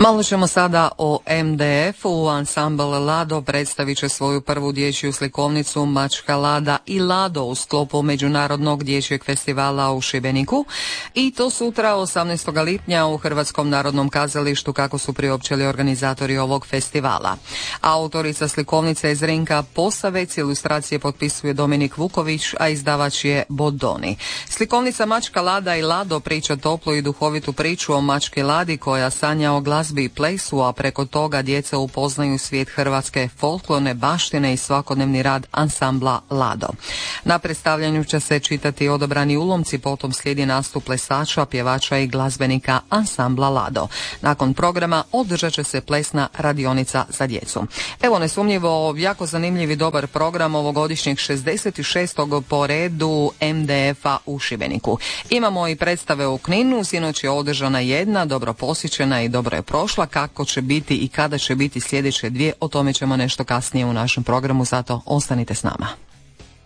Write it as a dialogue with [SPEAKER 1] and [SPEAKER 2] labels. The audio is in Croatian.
[SPEAKER 1] Malo ćemo sada o MDF-u. Ansambl Lado predstavit će svoju prvu dječju slikovnicu Mačka Lada i Lado u sklopu Međunarodnog dječjeg festivala u Šibeniku. I to sutra 18. lipnja u Hrvatskom narodnom kazalištu, kako su priopćili organizatori ovog festivala. Autorica slikovnice je Zrinka Posavec, ilustracije potpisuje Dominik Vuković, a izdavač je Bodoni. Slikovnica Mačka Lada i Lado priča toplu i duhovitu priču o mački Ladi koja sanja o glazbi i plesu, a preko toga djeca upoznaju svijet hrvatske folklorne baštine i svakodnevni rad ansambla Lado. Na predstavljanju će se čitati odabrani ulomci, potom slijedi nastup plesača, pjevača i glazbenika ansambla Lado. Nakon programa održat će se plesna radionica za djecu. Evo, nesumnjivo jako zanimljiv i dobar program ovogodišnjeg 66. po redu MDF-a u Šibeniku. Imamo i predstave u Kninu, sinoć je održana jedna, dobro posjećena i dobro je prošla. Kako će biti i kada će biti sljedeće dvije, o tome ćemo nešto kasnije u našem programu, zato ostanite s nama.